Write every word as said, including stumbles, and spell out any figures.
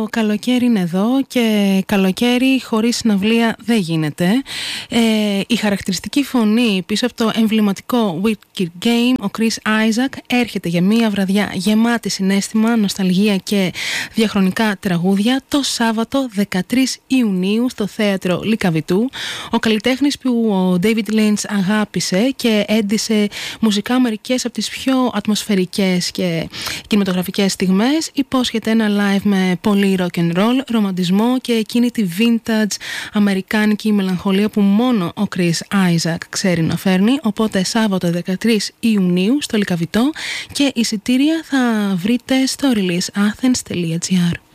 καλοκαίρι είναι εδώ και καλοκαίρι χωρίς συναυλία δεν γίνεται. Ε, η χαρακτηριστική φωνή πίσω από το εμβληματικό Wicked Game, ο Chris Isaak, έρχεται για μία βραδιά γεμάτη συναίσθημα, νοσταλγία και διαχρονικά τραγούδια το Σάββατο δεκατρείς Ιουνίου στο θέατρο Λυκαβητού. Ο καλλιτέχνης που ο David Lynch αγάπησε και έντυσε μουσικά μερικές από τις πιο ατμοσφαιρικές και κινηματογραφικές στιγμές, υπόσχεται ένα live με πολύ rock and roll, ρομαντισμό και εκείνη τη vintage αμερικάνικη μελαγχολία που μόνο ο Chris Isaak ξέρει να φέρνει. Οπότε Σάββατο δεκατρείς Ιουνίου στο Λυκαβητό, και εισιτήρια θα βρείτε στο release athens τελεία gr.